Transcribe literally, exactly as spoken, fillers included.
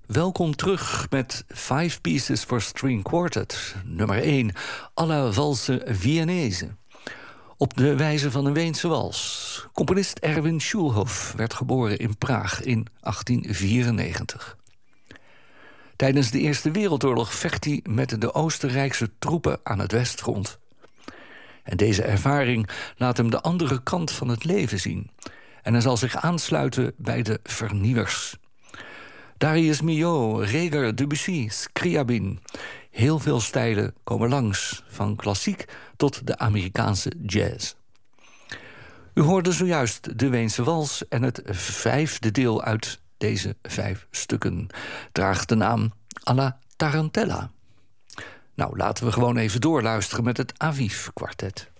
Welkom terug met Five Pieces for String Quartet. Nummer één, Alla Valse Viennese. Op de wijze van een Weense wals. Componist Erwin Schulhoff werd geboren in Praag in achttien vierennegentig. Tijdens de Eerste Wereldoorlog vecht hij met de Oostenrijkse troepen aan het westfront. En deze ervaring laat hem de andere kant van het leven zien. En hij zal zich aansluiten bij de vernieuwers. Darius Milhaud, Reger, Debussy, Scriabin. Heel veel stijlen komen langs, van klassiek tot de Amerikaanse jazz. U hoorde zojuist de Weense wals en het vijfde deel uit deze vijf stukken draagt de naam Alla Tarantella. Nou, laten we gewoon even doorluisteren met het Aviv Kwartet.